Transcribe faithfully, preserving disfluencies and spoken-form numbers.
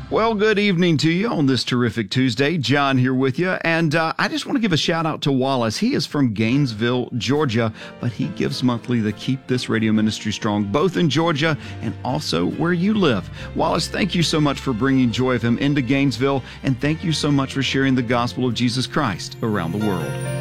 Well, good evening to you on this terrific Tuesday. John here with you. And uh, I just want to give a shout out to Wallace. He is from Gainesville, Georgia, but he gives monthly to keep this radio ministry strong, both in Georgia and also where you live. Wallace, thank you so much for bringing Joy of Him into Gainesville, and thank you so much for sharing the gospel of Jesus Christ around the world.